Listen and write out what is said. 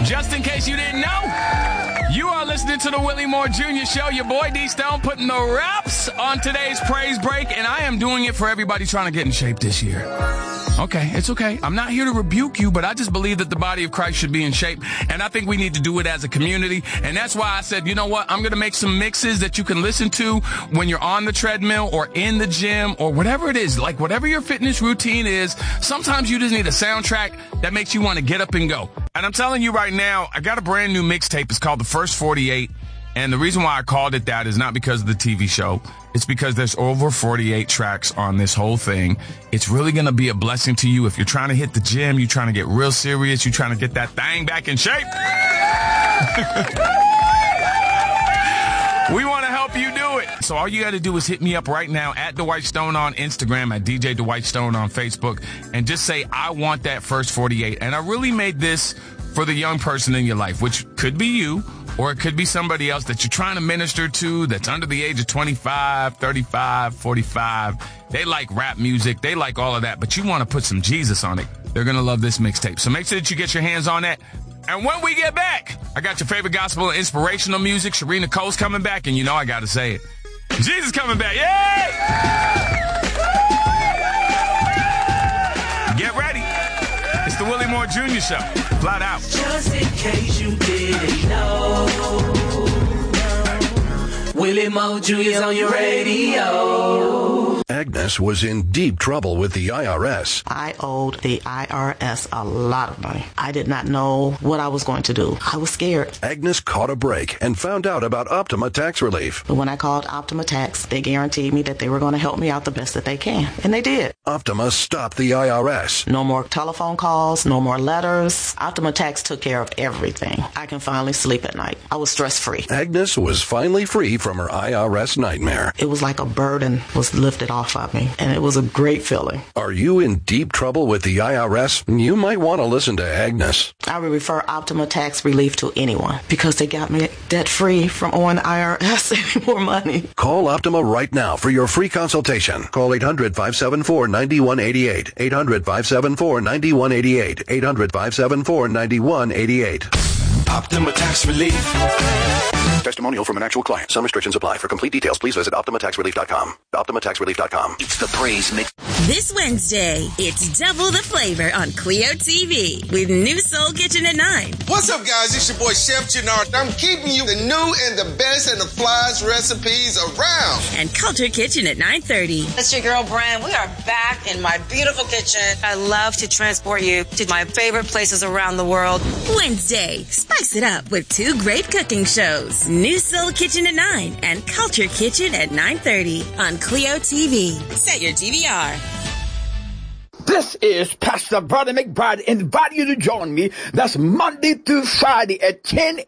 Just in case you didn't know, you are listening to the Willie Moore Jr. Show. Your boy D Stone putting the wraps on today's praise break, and I am doing it for everybody trying to get in shape this year. Okay, it's okay. I'm not here to rebuke you, but I just believe that the body of Christ should be in shape, and I think we need to do it as a community, and that's why I said, you know what, I'm going to make some mixes that you can listen to when you're on the treadmill or in the gym or whatever it is, like whatever your fitness routine is. Sometimes you just need a soundtrack that makes you want to get up and go. And I'm telling you right now, I got a brand new mixtape. It's called The First 48. And the reason why I called it that is not because of the TV show. It's because there's over 48 tracks on this whole thing. It's really going to be a blessing to you if you're trying to hit the gym, you're trying to get real serious, you're trying to get that thing back in shape. We want to help you do it. So all you got to do is hit me up right now at Dwight Stone on Instagram, at DJ Dwight Stone on Facebook, and just say, I want that First 48. And I really made this for the young person in your life, which could be you, or it could be somebody else that you're trying to minister to that's under the age of 25, 35, 45. They like rap music. They like all of that, but you want to put some Jesus on it. They're going to love this mixtape. So make sure that you get your hands on that. And when we get back, I got your favorite gospel and inspirational music. Sharina Cole's coming back, and you know I got to say it. Jesus coming back. Yay! Get ready. It's the Willie Moore Jr. Show. Flat out. Just in case you didn't know, Willie Moore Jr. is on your radio. Agnes was in deep trouble with the IRS. I owed the IRS a lot of money. I did not know what I was going to do. I was scared. Agnes caught a break and found out about Optima Tax Relief. But when I called Optima Tax, they guaranteed me that they were going to help me out the best that they can. And they did. Optima stopped the IRS. No more telephone calls, no more letters. Optima Tax took care of everything. I can finally sleep at night. I was stress-free. Agnes was finally free from her IRS nightmare. It was like a burden was lifted off of me, and it was a great feeling. Are you in deep trouble with the IRS? You might want to listen to Agnes. I would refer Optima Tax Relief to anyone because they got me debt-free from owing the IRS any more money. Call Optima right now for your free consultation. Call 800-574-9188. 800-574-9188. 800-574-9188. Optima Tax Relief. Testimonial from an actual client. Some restrictions apply. For complete details, please visit OptimaTaxRelief.com. OptimaTaxRelief.com. It's the praise mix. This Wednesday, it's double the flavor on Clio TV with New Soul Kitchen at 9. What's up, guys? It's your boy, Chef Gennard. I'm keeping you the new and the best and the flyest recipes around. And Culture Kitchen at 9:30. It's your girl, Bran. We are back in my beautiful kitchen. I love to transport you to my favorite places around the world. Wednesday, spice it up with two great cooking shows. New Soul Kitchen at 9 and Culture Kitchen at 9:30 on Clio TV. Set your DVR. This is Pastor Brother McBride inviting you to join me. That's Monday through Friday at 10